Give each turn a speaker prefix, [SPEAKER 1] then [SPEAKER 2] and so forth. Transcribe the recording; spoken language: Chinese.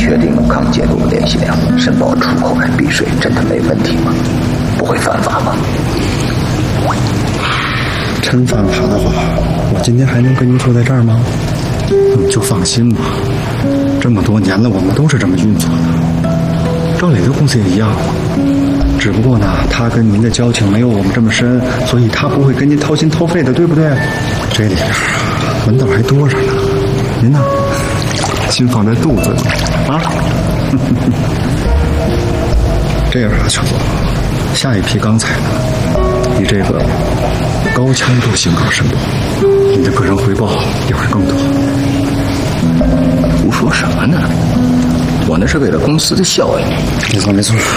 [SPEAKER 1] 确定了康介入的联系量，申报出口还避税，真的没问题吗？不会犯法吗？
[SPEAKER 2] 真犯法的话，我今天还能跟您坐在这儿吗？你就放心吧，这么多年了，我们都是这么运作的。赵磊的公司也一样，只不过呢，他跟您的交情没有我们这么深，所以他不会跟您掏心掏肺的，对不对？这里边门道还多着呢。您呢，心放在肚子里啊。这样啊，小左，下一批钢材呢，以这个高强度型钢申报，你的个人回报也会更多。
[SPEAKER 1] 胡说什么呢？我那是为了公司的效益。
[SPEAKER 2] 没错没错。